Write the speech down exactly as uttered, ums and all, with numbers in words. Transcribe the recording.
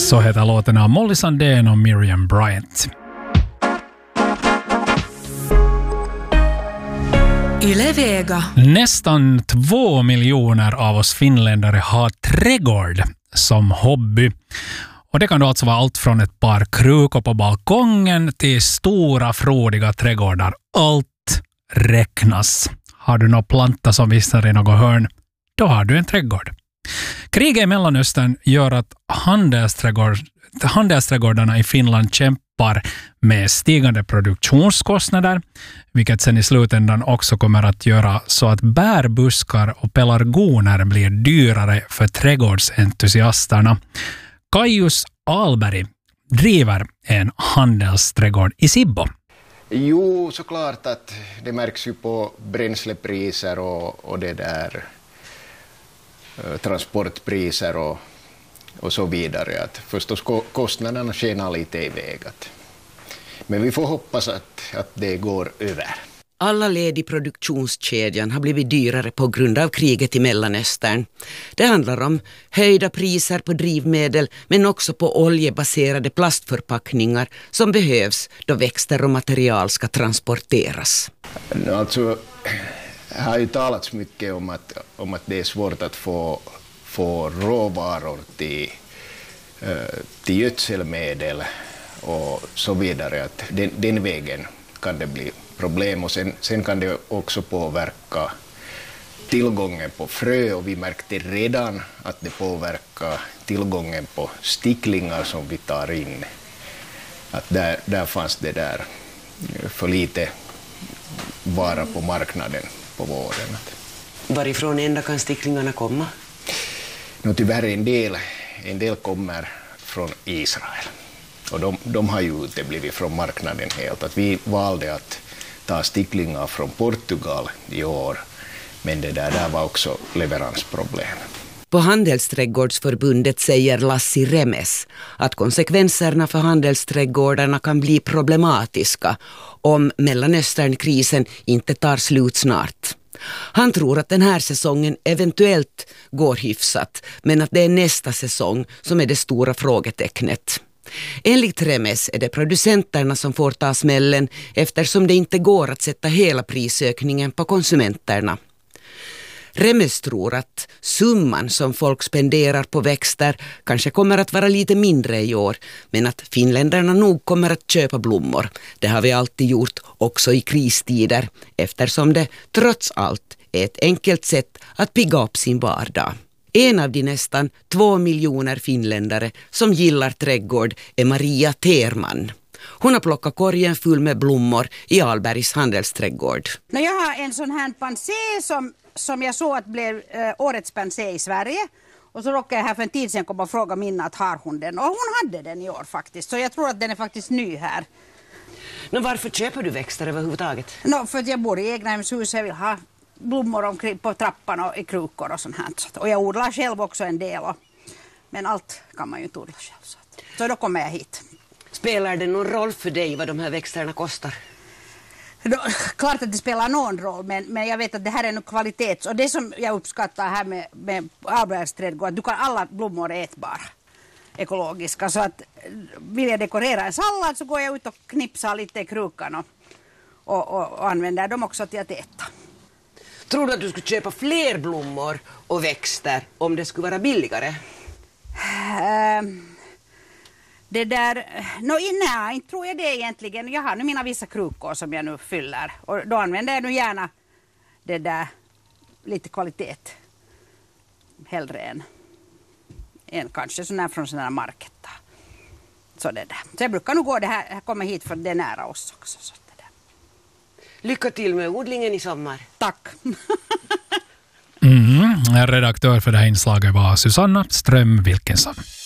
Så heter låten av Molly Sandén och Miriam Bryant. Yle Vega. Nästan två miljoner av oss finländare har trädgård som hobby. Och det kan då alltså vara allt från ett par krukor på balkongen till stora frodiga trädgårdar. Allt räknas. Har du någon planta som vissar i något hörn, då har du en trädgård. Kriget i Mellanöstern gör att handelsträdgård, handelsträdgårdarna i Finland kämpar med stigande produktionskostnader, vilket sen i slutändan också kommer att göra så att bärbuskar och pelargoner blir dyrare för trädgårdsentusiasterna. Kaius Alberg driver en handelsträdgård i Sibbo. Jo, såklart att det märks ju på bränslepriser och, och det där transportpriser och, och så vidare. Att förstås kostnaderna skenar lite iväg. Men vi får hoppas att, att det går över. Alla led i produktionskedjan har blivit dyrare på grund av kriget i Mellanöstern. Det handlar om höjda priser på drivmedel men också på oljebaserade plastförpackningar som behövs då växter och material ska transporteras. Alltså, det har ju talats mycket om att, om att det är svårt att få, få råvaror till, till gödselmedel och så vidare. Att den, den vägen kan det bli problem och sen, sen kan det också påverka tillgången på frö och vi märkte redan att det påverkar tillgången på sticklingar som vi tar in. Att där, där fanns det där för lite vara på marknaden på våren. Varifrån ända kan sticklingarna komma? No, tyvärr en del, en del kommer från Israel. Och de, de har ju uteblivit från marknaden helt. Att vi valde att ta sticklingar från Portugal i år. Men det där, där var också leveransproblem. På Handelsträdgårdsförbundet säger Lassi Remes att konsekvenserna för handelsträdgårdarna kan bli problematiska om Mellanösternkrisen inte tar slut snart. Han tror att den här säsongen eventuellt går hyfsat, men att det är nästa säsong som är det stora frågetecknet. Enligt Remes är det producenterna som får ta smällen eftersom det inte går att sätta hela prisökningen på konsumenterna. Remes tror att summan som folk spenderar på växter kanske kommer att vara lite mindre i år, men att finländarna nog kommer att köpa blommor. Det har vi alltid gjort, också i kristider, eftersom det trots allt är ett enkelt sätt att pigga upp sin vardag. En av de nästan två miljoner finländare som gillar trädgård är Maria Terman. Hon har plockat korgen full med blommor i Albergs handelsträdgård. No, jag har en sån här pensé som, som jag såg att blev äh, årets pensé i Sverige. Och så råkade jag här för en tid sedan komma och fråga Minna att har hon den. Och hon hade den i år faktiskt. Så jag tror att den är faktiskt ny här. No, varför köper du växter överhuvudtaget? No, för att jag bor i egnahemshus. Jag vill ha blommor omkring på trappan och i krukor och sånt här. Och jag odlar själv också en del. Och, men allt kan man ju inte odla själv. Så, att, så då kommer jag hit. Spelar det någon roll för dig vad de här växterna kostar? Då, klart att det spelar någon roll, men, men jag vet att det här är nog kvalitets. Och det som jag uppskattar här med, med Albergs trädgård, att du kan alla blommor ätbara, ekologiska. Så att vill jag dekorera en sallad så går jag ut och knipsar lite i krukan och, och, och, och använder dem också till att äta. Tror du att du skulle köpa fler blommor och växter om det skulle vara billigare? Uh, det där, no, nej, inte tror jag det egentligen. Jag har nu mina vissa krukor som jag nu fyller. Och då använder jag nu gärna det där lite kvalitet. Hellre än, än kanske sån här från sån här market. Så det där. Så jag brukar nog gå det här, jag kommer hit för det är nära oss också. Så det där. Lycka till med odlingen i sommar. Tack. Mm. Redaktör för det här inslaget var Susanna Ström Wilkinson.